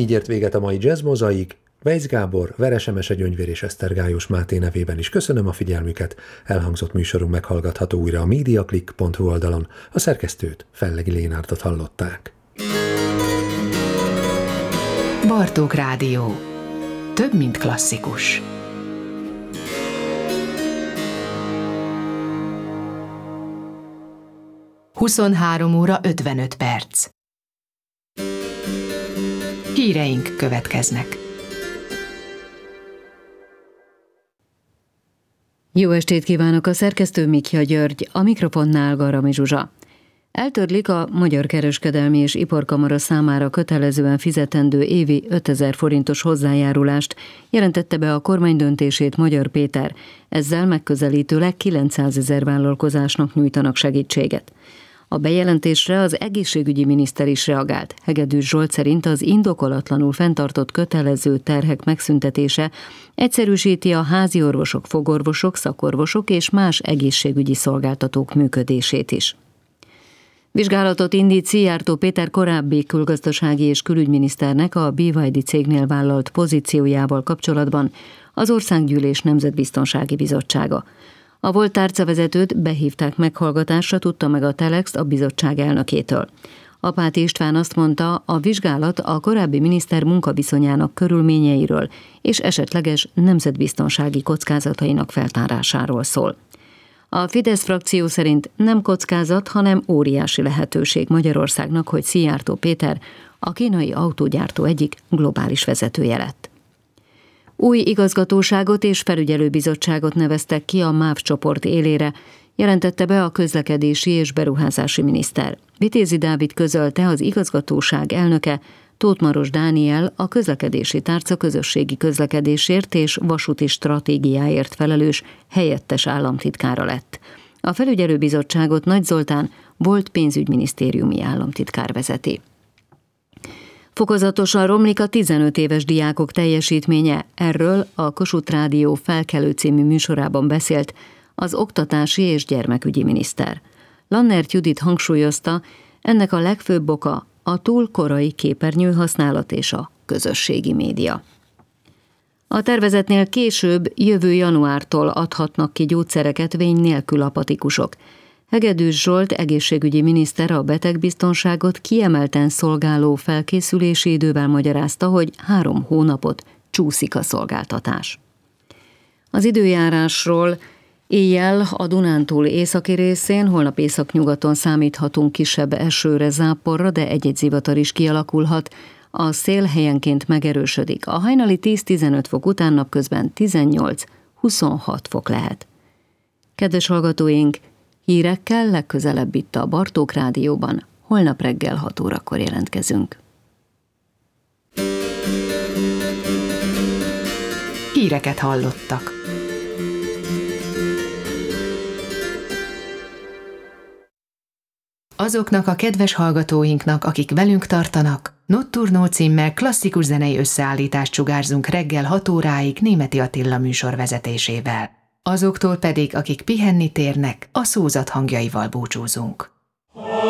Így ért véget a mai Jazz Mozaik. Weisz Gábor, Veres Emese Gyöngyvér és Esztergályos Máté nevében is köszönöm a figyelmüket. Elhangzott műsorunk meghallgatható újra a mediaclick.hu oldalon. A szerkesztőt, Fellegi Lénárdot hallották. Bartók Rádió. Több, mint klasszikus. Huszonhárom óra 55 perc. Híreink következnek. Jó estét kívánok, a szerkesztő Mikja György, a mikrofonnál Garami Zsuzsa. Eltörlik a Magyar Kereskedelmi és Iparkamara számára kötelezően fizetendő évi 5000 forintos hozzájárulást, jelentette be a kormány döntését Magyar Péter. Ezzel megközelítőleg 900 000 vállalkozásnak nyújtanak segítséget. A bejelentésre az egészségügyi miniszter is reagált. Hegedűs Zsolt szerint az indokolatlanul fenntartott kötelező terhek megszüntetése egyszerűsíti a házi orvosok, fogorvosok, szakorvosok és más egészségügyi szolgáltatók működését is. Vizsgálatot indít Szijjártó Péter korábbi külgazdasági és külügyminiszternek a BYD cégnél vállalt pozíciójával kapcsolatban az Országgyűlés Nemzetbiztonsági Bizottsága. A volt tárcavezetőt behívták meghallgatásra, tudta meg a Telex a bizottság elnökétől. Apáti István azt mondta, a vizsgálat a korábbi miniszter munkaviszonyának körülményeiről és esetleges nemzetbiztonsági kockázatainak feltárásáról szól. A Fidesz frakció szerint nem kockázat, hanem óriási lehetőség Magyarországnak, hogy Szijjártó Péter a kínai autógyártó egyik globális vezetője lett. Új igazgatóságot és felügyelőbizottságot neveztek ki a MÁV csoport élére, jelentette be a közlekedési és beruházási miniszter. Vitézi Dávid közölte, az igazgatóság elnöke, Tóth Maros Dániel a közlekedési tárca közösségi közlekedésért és vasúti stratégiáért felelős helyettes államtitkára lett. A felügyelőbizottságot Nagy Zoltán volt pénzügyminisztériumi államtitkár vezeti. Fokozatosan romlik a 15 éves diákok teljesítménye. Erről a Kossuth Rádió Felkelő című műsorában beszélt az oktatási és gyermekügyi miniszter. Lannert Judit hangsúlyozta, ennek a legfőbb oka a túl korai képernyőhasználat és a közösségi média. A tervezetnél később, jövő januártól adhatnak ki gyógyszereket vény nélkül apatikusok. Hegedűs Zsolt egészségügyi miniszter a betegbiztonságot kiemelten szolgáló felkészülési idővel magyarázta, hogy 3 hónapot csúszik a szolgáltatás. Az időjárásról: éjjel a Dunántúl északi részén, holnap északnyugaton számíthatunk kisebb esőre, záporra, de egy-egy zivatar is kialakulhat. A szél helyenként megerősödik. A hajnali 10-15 fok után napközben 18-26 fok lehet. Kedves hallgatóink, hírekkel legközelebb itt a Bartók Rádióban, holnap reggel 6 órakor jelentkezünk. Híreket hallottak. Azoknak a kedves hallgatóinknak, akik velünk tartanak, Notturno címmel klasszikus zenei összeállítást sugárzunk reggel 6 óráig Németi Attila műsor vezetésével. Azoktól pedig, akik pihenni térnek, a szózat hangjaival búcsúzunk.